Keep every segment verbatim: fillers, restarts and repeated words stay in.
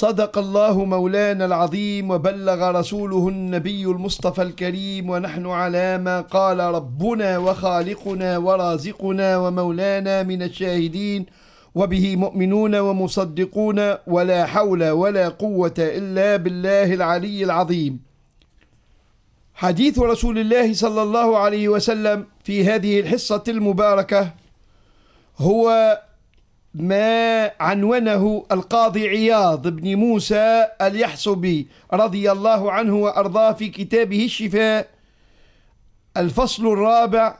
صدق الله مولانا العظيم وبلغ رسوله النبي المصطفى الكريم، ونحن على ما قال ربنا وخالقنا ورازقنا ومولانا من الشاهدين، وبه مؤمنون ومصدقون، ولا حول ولا قوة إلا بالله العلي العظيم. حديث رسول الله صلى الله عليه وسلم في هذه الحصة المباركة هو ما عنونه القاضي عياض بن موسى اليحصبي رضي الله عنه وأرضاه في كتابه الشفاء، الفصل الرابع: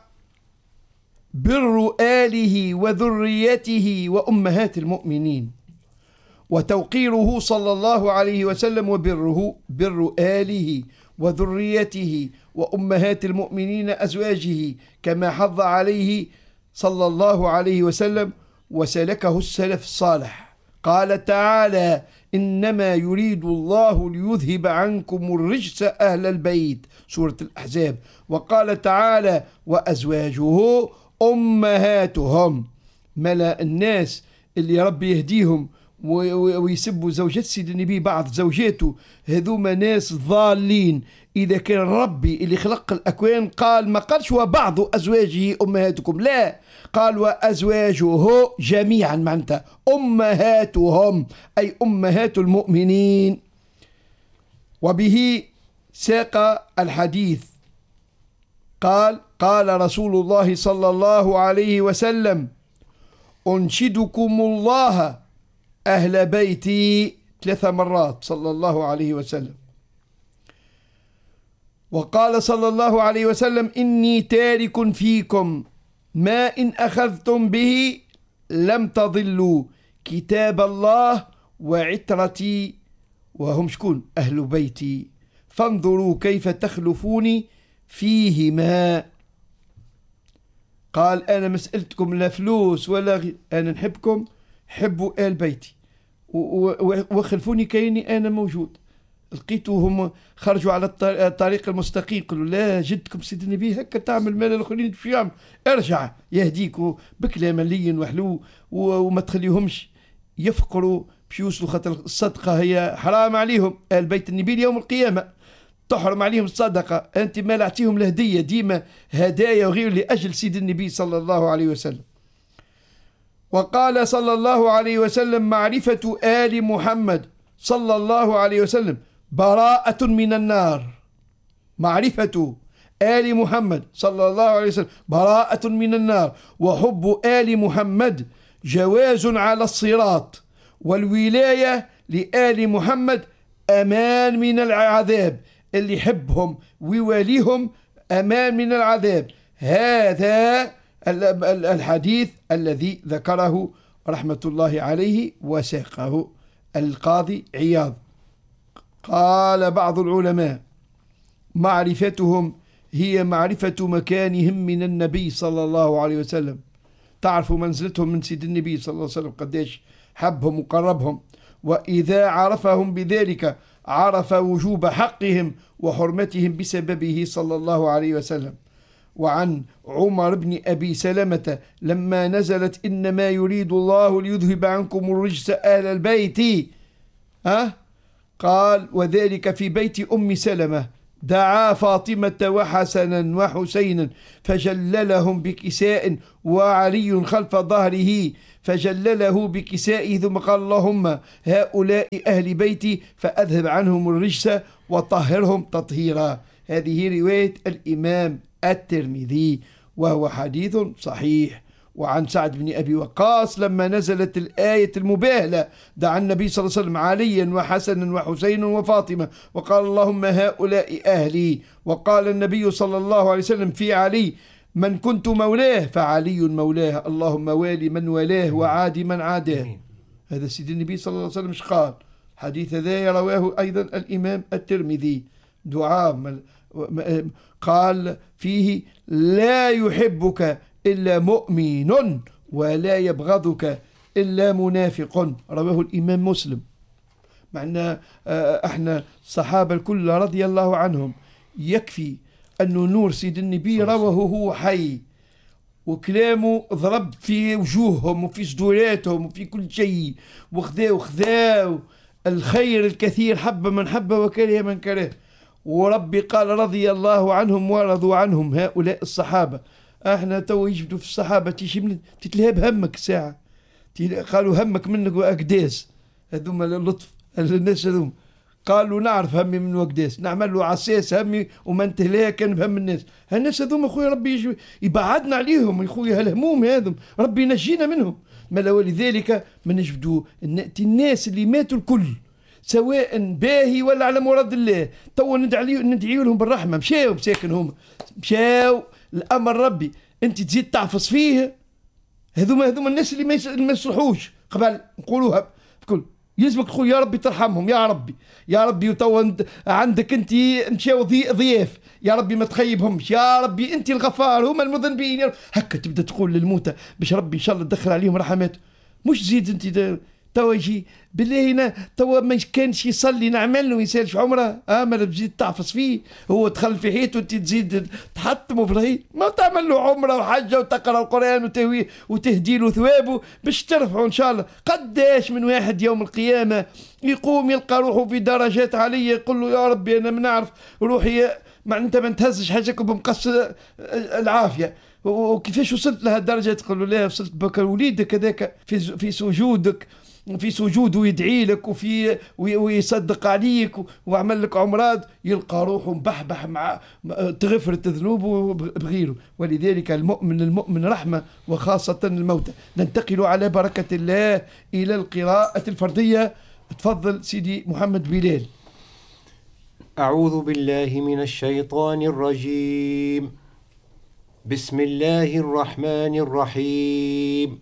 بر آله وذريته وأمهات المؤمنين، وتوقيره صلى الله عليه وسلم، وبره بر آله وذريته وأمهات المؤمنين أزواجه كما حض عليه صلى الله عليه وسلم وسلكه السلف الصالح. قال تعالى: إنما يريد الله ليذهب عنكم الرجس أهل البيت، سورة الأحزاب. وقال تعالى: وأزواجه أمهاتهم. ملا الناس اللي ربي يهديهم ويسبوا زوجات سيد النبي بعض زوجاته، هذوما ناس ضالين. إذا كان ربي اللي خلق الأكوان قال، ما قالش وبعض أزواجه أمهاتكم، لا، قال وأزواجه جميعا، معناتها أمهاتهم أي أمهات المؤمنين. وبه ساق الحديث، قال: قال رسول الله صلى الله عليه وسلم: أنشدكم الله أهل بيتي، ثلاث مرات صلى الله عليه وسلم. وقال صلى الله عليه وسلم: إني تارك فيكم ما إن أخذتم به لم تضلوا، كتاب الله وعترتي، وهم شكون؟ أهل بيتي، فانظروا كيف تخلفوني فيهما. قال: أنا مسألتكم لا فلوس ولا غير، أنا نحبكم، حبوا آل بيتي، وخلفوني كيني أنا موجود. لقيتوهم خرجوا على الطريق المستقيم، قالوا: لا، جدكم سيد النبي هكا تعمل مال الآخرين في يعمل، ارجع يهديك بكلام لين وحلو، وما تخليهمش يفقروا باش يوصلوا، خاطر الصدقة هي حرام عليهم آل بيت النبي يوم القيامة، تحرم عليهم الصدقة. أنت ما لعتيهم الهدية، ديما هدايا وغير لأجل سيد النبي صلى الله عليه وسلم. وقال صلى الله عليه وسلم: معرفة آل محمد صلى الله عليه وسلم براءة من النار. معرفة آل محمد صلى الله عليه وسلم براءة من النار، وحب آل محمد جواز على الصراط، والولاية لآل محمد أمان من العذاب. اللي يحبهم ويواليهم أمان من العذاب. هذا الحديث الذي ذكره رحمة الله عليه وساقه القاضي عياض. قال بعض العلماء: معرفتهم هي معرفة مكانهم من النبي صلى الله عليه وسلم، تعرفوا منزلتهم من سيد النبي صلى الله عليه وسلم قديش حبهم وقربهم، وإذا عرفهم بذلك عرف وجوب حقهم وحرمتهم بسببه صلى الله عليه وسلم. وعن عمر بن أبي سلمة لما نزلت: إنما يريد الله ليذهب عنكم الرجس أهل البيت، ها؟ قال: وذلك في بيت أم سلمة، دعا فاطمة وحسنا وحسينا فجللهم بكساء، وعلي خلف ظهره فجلله بكسائه، ثم قال: اللهم هؤلاء أهل بيتي فأذهب عنهم الرجس وطهرهم تطهيرا. هذه رواية الإمام الترمذي، وهو حديث صحيح. وعن سعد بن أبي وقاص لما نزلت الآية المباهلة دعا النبي صلى الله عليه وسلم عليا وحسنا وحسينا وفاطمة وقال: اللهم هؤلاء أهلي. وقال النبي صلى الله عليه وسلم في علي: من كنت مولاه فعلي مولاه، اللهم والي من والاه وعادي من عاداه. هذا سيد النبي صلى الله عليه وسلم ايش قال؟ حديث ذا رواه أيضا الإمام الترمذي. دعاء قال فيه: لا يحبك إلا مؤمن ولا يبغضك إلا منافق، رواه الإمام مسلم. معنا احنا الصحابة الكل رضي الله عنهم يكفي أنه نور سيد النبي رواه هو حي، وكلامه ضرب في وجوههم وفي صدوراتهم وفي كل شيء، وخذاو خذاو الخير الكثير حب من حب وكره من كره. وربي قال رضي الله عنهم ورضوا عنهم هؤلاء الصحابة. احنا تو يجبدوا في الصحابة تيجي تتلهب همك ساعة، قالوا همك منك وأقداس، هذوما اللطف الناس هذوما قالوا نعرف همي من وقداس، نعمل له عساس همي وما انتهلها كان بهم الناس. هالناس هذوما خويا ربي يبعدنا عليهم خويا، هالهموم هذم ربي ينجينا منهم. ما ولذلك ما نجبدوا نأتي الناس اللي ماتوا الكل سواء باهي ولا على مراد الله، تو ندعي ندعيو لهم بالرحمة، مشاو مساكن هما مشاو الأمر ربي، أنت تزيد تعفص فيه. هذوما هذوما الناس اللي ما يصلحوش قبل نقولوها بكل يلزمك خويا يا ربي ترحمهم يا ربي يا ربي. وتوا عندك انت مشاو ضياف يا ربي ما تخيبهمش يا ربي، انت الغفار هما المذنبين. هكا تبدا تقول للموتى باش ربي ان شاء الله تدخل عليهم رحماته، مش زيد انت توا يجي بالله هنا توا ما كانش يصلي نعمل له يسالش عمره امل تزيد تعفص فيه، هو دخل في حياته وانت تزيد تحطمه في الغيط. ما تعمل له عمره وحجه وتقرا القران وتهوي وتهدي له ثوابه باش ترفعه ان شاء الله. قداش من واحد يوم القيامه يقوم يلقى روحه في درجات عاليه يقول له يا ربي انا ما نعرف روحي، ما انت ما تهزش حاجك بمقص العافيه، وكيفاش وصلت لها الدرجه؟ تقول له لا وصلت بك وليدك هذاك في في سجودك في سجود ويدعي لك وفي ويصدق عليك وعمل لك عمرات، يلقى روحه مبحبح مع تغفرت ذنوبه بغيره. ولذلك المؤمن المؤمن رحمة وخاصة الموتى. ننتقل على بركة الله إلى القراءة الفردية. تفضل سيدي محمد بلال. أعوذ بالله من الشيطان الرجيم. بسم الله الرحمن الرحيم.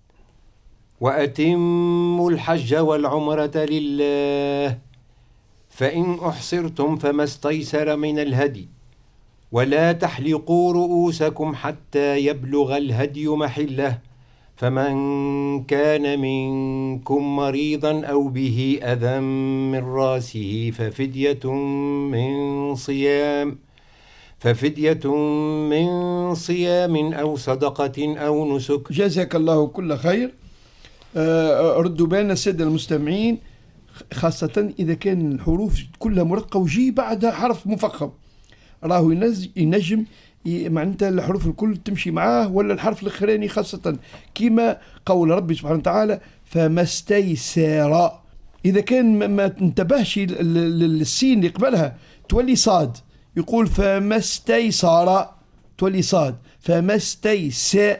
وأتموا الحج والعمرة لله فإن أحصرتم فما استيسر من الهدي ولا تحلقوا رؤوسكم حتى يبلغ الهدي محله فمن كان منكم مريضا أو به أذى من راسه ففدية من صيام ففدية من صيام أو صدقة أو نسك. جزاك الله كل خير. ردوا بالنا السادة المستمعين خاصة إذا كان الحروف كلها مرقة وجي بعدها حرف مفخم، راهو ينجم معناتها الحروف الكل تمشي معاه، ولا الحرف الأخراني خاصة كما قول ربي سبحانه وتعالى فما استيسر. إذا كان ما انتبهش للسين اللي قبلها تولي صاد، يقول فما استيسر تولي صاد فما استيسر.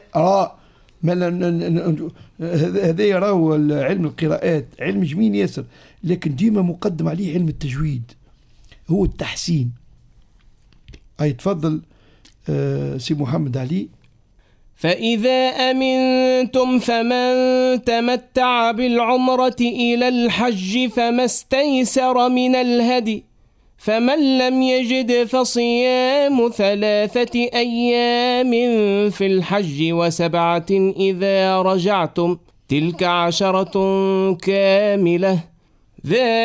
هذا يراو علم القراءات علم جميل ياسر، لكن ديما مقدم عليه علم التجويد هو التحسين. أي تفضل آه سي محمد علي. فإذا أمنتم فمن تمتع بالعمرة إلى الحج فما استيسر من الهدي فمن لم يجد فصيام ثلاثة أيام في الحج وسبعة إذا رجعتم تلك عشرة كاملة.